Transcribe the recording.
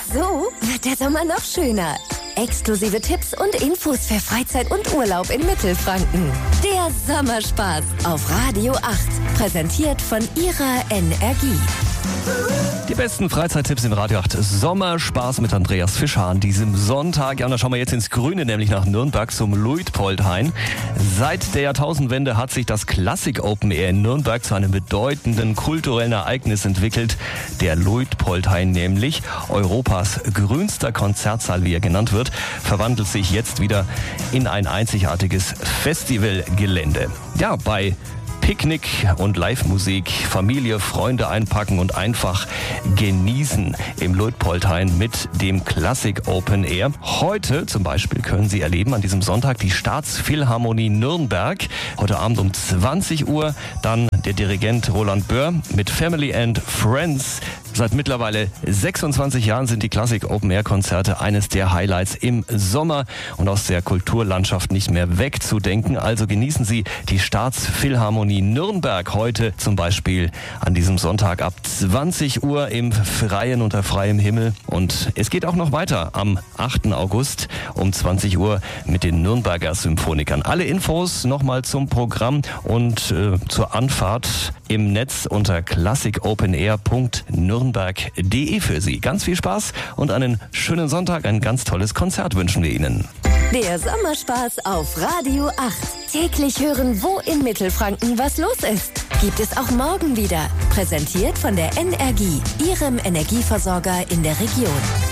so wird der Sommer noch schöner. Exklusive Tipps und Infos für Freizeit und Urlaub in Mittelfranken. Der Sommerspaß auf Radio 8. Präsentiert von Ihrer Energie. Die besten Freizeittipps in Radio 8. Sommerspaß mit Andreas Fischer an diesem Sonntag. Ja, und da schauen wir jetzt ins Grüne, nämlich nach Nürnberg zum Luitpoldhain. Seit der Jahrtausendwende hat sich das Classic Open Air in Nürnberg zu einem bedeutenden kulturellen Ereignis entwickelt. Der Luitpoldhain, nämlich Europas grünster Konzertsaal, wie er genannt wird, verwandelt sich jetzt wieder in ein einzigartiges Festivalgelände. Ja, bei Picknick und Live-Musik, Familie, Freunde einpacken und einfach genießen im Luitpoldhain mit dem Classic Open Air. Heute zum Beispiel können Sie erleben an diesem Sonntag die Staatsphilharmonie Nürnberg. Heute Abend um 20 Uhr dann der Dirigent Roland Böhr mit Family and Friends. Seit mittlerweile 26 Jahren sind die Classic Open Air Konzerte eines der Highlights im Sommer und aus der Kulturlandschaft nicht mehr wegzudenken. Also genießen Sie die Staatsphilharmonie Nürnberg heute zum Beispiel an diesem Sonntag ab 20 Uhr im Freien unter freiem Himmel. Und es geht auch noch weiter am 8. August um 20 Uhr mit den Nürnberger Symphonikern. Alle Infos nochmal zum Programm und zur Anfahrt im Netz unter classicopenair.nürnberg.de für Sie. Ganz viel Spaß und einen schönen Sonntag, ein ganz tolles Konzert wünschen wir Ihnen. Der Sommerspaß auf Radio 8. Täglich hören, wo in Mittelfranken was los ist. Gibt es auch morgen wieder. Präsentiert von der Energie, Ihrem Energieversorger in der Region.